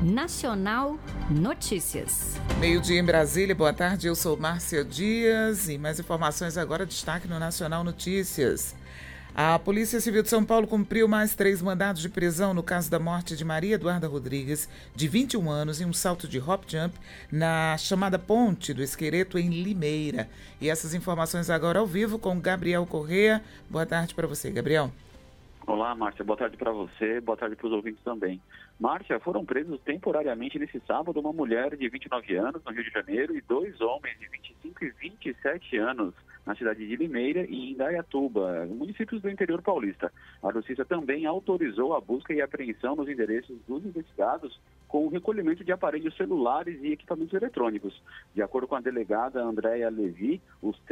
Nacional Notícias. Meio-dia em Brasília, boa tarde, eu sou Márcia Dias e mais informações agora, destaque no Nacional Notícias. A Polícia Civil de São Paulo cumpriu mais 3 mandados de prisão no caso da morte de Maria Eduarda Rodrigues, de 21 anos, em um salto de hop jump na chamada Ponte do Esquereto, em Limeira. E essas informações agora ao vivo com Gabriel Corrêa. Boa tarde para você, Gabriel. Olá, Márcia. Boa tarde para você, boa tarde para os ouvintes também. Márcia, foram presos temporariamente nesse sábado uma mulher de 29 anos no Rio de Janeiro e 2 homens de 25 e 27 anos na cidade de Limeira e Indaiatuba, municípios do interior paulista. A justiça também autorizou a busca e apreensão nos endereços dos investigados com o recolhimento de aparelhos celulares e equipamentos eletrônicos. De acordo com a delegada Andréia Levi, os